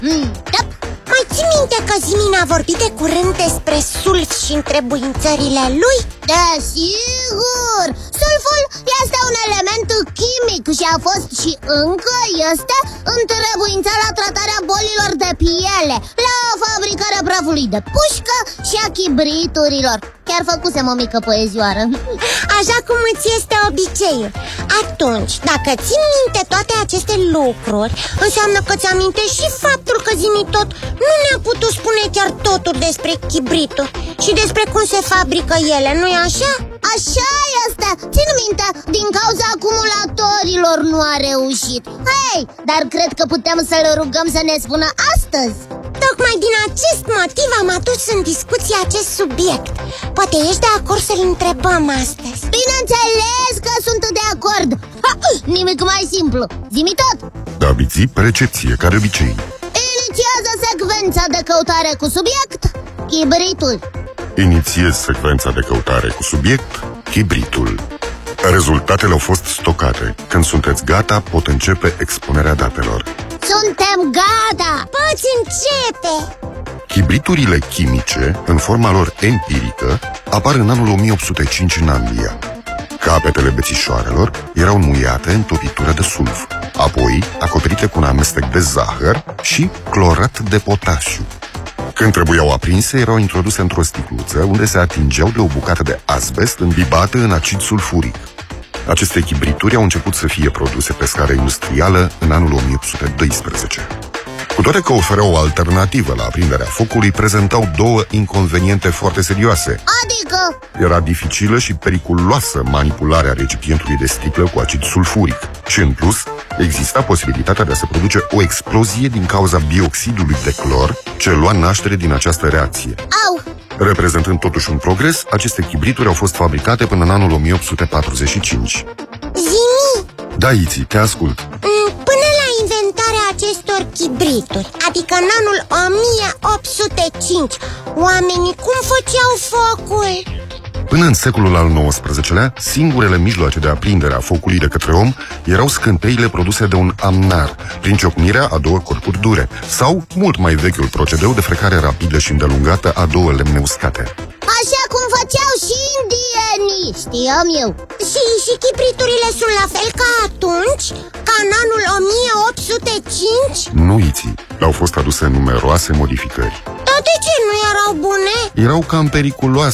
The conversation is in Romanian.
Da. Mai ții minte că Zimin a vorbit de curând despre sulf și întrebuințările lui? Da, sigur! Sulful este un element chimic și a fost și încă este întrebuințat la tratarea bolilor de piele, la fabricarea prafului de pușcă și a chibriturilor. Chiar făcusem o mică poezioară. Așa cum îți este obiceiul. Atunci, dacă ții minte toate aceste lucruri, înseamnă că ți-amintești și faptul că Zimi tot nu ne-a putut spune chiar totul despre chibrituri și despre cum se fabrică ele, nu-i așa? Așa este! Țin minte, din cauza acumulatorilor nu a reușit. Hei, dar cred că putem să-l rugăm să ne spună astăzi. Tocmai din acest motiv am adus în discuție acest subiect. Poate ești de acord să-l întrebăm astăzi? Bineînțeles că sunt de acord. Nimic mai simplu. Zi-mi tot. Da, biții, recepție, ca de obicei. Inițiază secvența de căutare cu subiect chibritul. Inițiez secvența de căutare cu subiect chibritul. Rezultatele au fost stocate. Când sunteți gata, pot începe expunerea datelor. Suntem gata! Poți începe! Chibriturile chimice, în forma lor empirică, apar în anul 1805 în Anglia. Capetele bețișoarelor erau înmuiate în topitură de sulf, apoi acoperite cu un amestec de zahăr și clorat de potasiu. Când trebuiau aprinse, erau introduse într-o sticluță unde se atingeau de o bucată de azbest îmbibată în acid sulfuric. Aceste chibrituri au început să fie produse pe scară industrială în anul 1812. Cu toate că ofereau o alternativă la aprinderea focului, prezentau două inconveniente foarte serioase. Adică? Era dificilă și periculoasă manipularea recipientului de sticlă cu acid sulfuric și, în plus, exista posibilitatea de a se produce o explozie din cauza bioxidului de clor ce lua naștere din această reacție. Au! Reprezentând totuși un progres, aceste chibrituri au fost fabricate până în anul 1845. Zimi! Da, Iți, te ascult. Până la inventarea acestor chibrituri, adică în anul 1805, oamenii cum făceau focul? Până în secolul al XIX-lea, singurele mijloace de aprindere a focului de către om erau scânteile produse de un amnar, prin ciocnirea a două corpuri dure, sau, mult mai vechiul procedeu de frecare rapidă și îndelungată a două lemne uscate. Așa cum făceau și indienii, știam eu. Și chibriturile sunt la fel ca atunci? Ca în anul 1805? Nu, Iți, le-au fost aduse numeroase modificări. Dar de ce nu erau bune? Erau cam periculoase